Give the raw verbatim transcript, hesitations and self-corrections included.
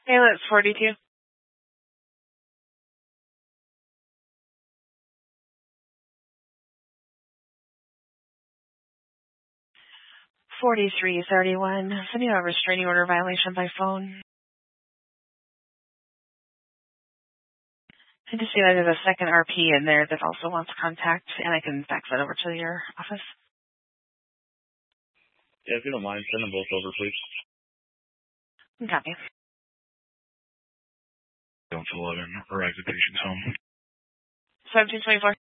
Hey, that's forty-two. Forty-three thirty-one. Sending a restraining order violation by phone. I just see that there's a second R P in there that also wants contact, and I can fax that over to your office. Yeah, if you don't mind, send them both over, please. Copy. Don't eleven, arrive at patient's home. seventeen twenty-four.